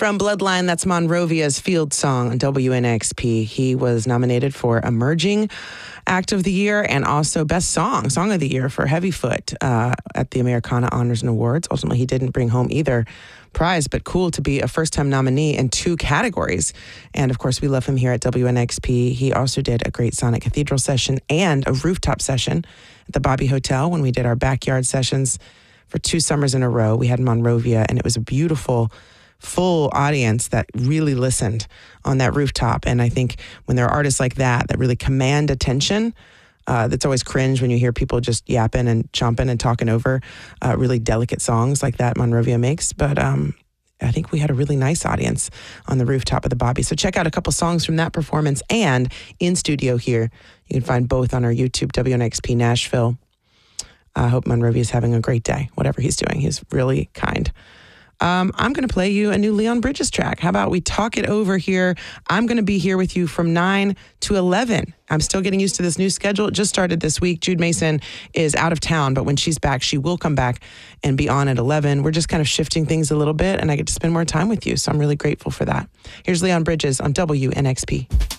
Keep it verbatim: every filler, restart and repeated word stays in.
From Bloodline, that's Monrovia's Field Song on W N X P. He was nominated for Emerging Act of the Year and also Best Song, Song of the Year for Heavyfoot uh, at the Americana Honors and Awards. Ultimately, he didn't bring home either prize, but cool to be a first-time nominee in two categories. And of course, we love him here at W N X P. He also did a great Sonic Cathedral session and a rooftop session at the Bobby Hotel when we did our backyard sessions for two summers in a row. We had Monrovia, and it was a beautiful, full audience that really listened on that rooftop. And I think when there are artists like that that really command attention, uh, that's always cringe when you hear people just yapping and chomping and talking over uh, really delicate songs like that Monrovia makes. But um, I think we had a really nice audience on the rooftop of the Bobby. So check out a couple songs from that performance and in studio here. You can find both on our YouTube, W N X P Nashville. I hope Monrovia is having a great day, whatever he's doing. He's really kind. Um, I'm going to play you a new Leon Bridges track. How about we talk it over here? I'm going to be here with you from nine to eleven. I'm still getting used to this new schedule. It just started this week. Jude Mason is out of town, but when she's back, she will come back and be on at eleven. We're just kind of shifting things a little bit, and I get to spend more time with you, so I'm really grateful for that. Here's Leon Bridges on W N X P.